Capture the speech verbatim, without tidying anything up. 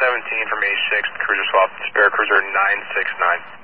seventeen from H six, cruiser swap, spare cruiser nine six nine.